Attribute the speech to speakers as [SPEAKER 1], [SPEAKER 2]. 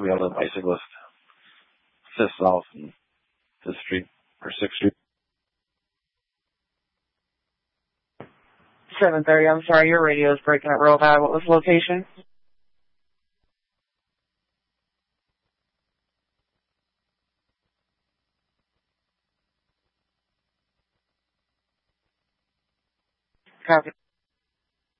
[SPEAKER 1] We have a bicyclist 5th South and 5th Street or 6th Street.
[SPEAKER 2] 7:30. I'm sorry, your radio is breaking up real bad. What was the location? Copy.